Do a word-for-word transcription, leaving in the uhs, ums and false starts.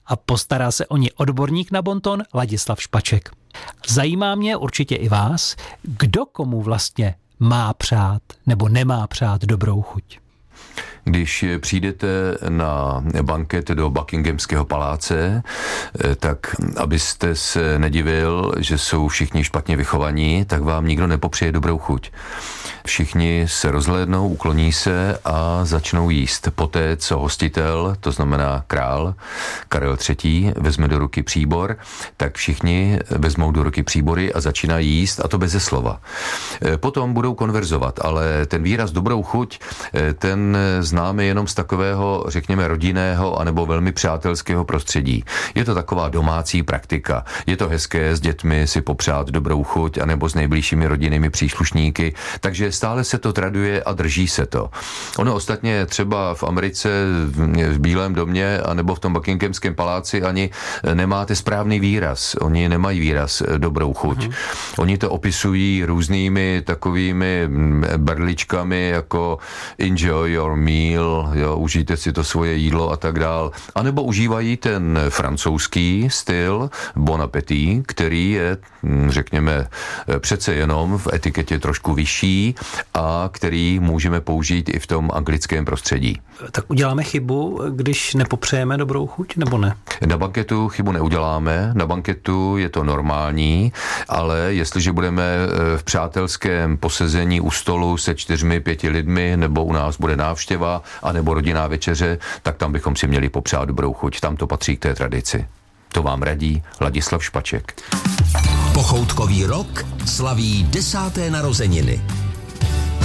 a postará se o ní odborník na bonton Ladislav Špaček. Zajímá mě určitě i vás, kdo komu vlastně má přát nebo nemá přát dobrou chuť. Když přijdete na banket do Buckinghamského paláce, tak abyste se nedivil, že jsou všichni špatně vychovaní, tak vám nikdo nepopřeje dobrou chuť. Všichni se rozhlédnou, ukloní se a začnou jíst. Poté, co hostitel, to znamená král Karel třetí, vezme do ruky příbor, tak všichni vezmou do ruky příbory a začínají jíst, a to beze slova. Potom budou konverzovat, ale ten výraz dobrou chuť, ten známe jenom z takového, řekněme, rodinného anebo velmi přátelského prostředí. Je to taková domácí praktika. Je to hezké s dětmi si popřát dobrou chuť anebo s nejbližšími rodinnými příslušníky, takže stále se to traduje a drží se to. Ono ostatně třeba v Americe, v Bílém domě anebo v tom Buckinghamském paláci ani nemáte správný výraz. Oni nemají výraz dobrou chuť. Mm. Oni to opisují různými takovými berličkami jako enjoy your meal, jo, užijte si to svoje jídlo a tak dál. A nebo užívají ten francouzský styl bon appétit, který je, řekněme, přece jenom v etiketě trošku vyšší a který můžeme použít i v tom anglickém prostředí. Tak uděláme chybu, když nepopřejeme dobrou chuť, nebo ne? Na banketu chybu neuděláme, na banketu je to normální, ale jestliže budeme v přátelském posezení u stolu se čtyřmi, pěti lidmi, nebo u nás bude návštěva, anebo rodinná večeře, tak tam bychom si měli popřát dobrou chuť. Tam to patří k té tradici. To vám radí Ladislav Špaček. Pochoutkový rok slaví desáté narozeniny.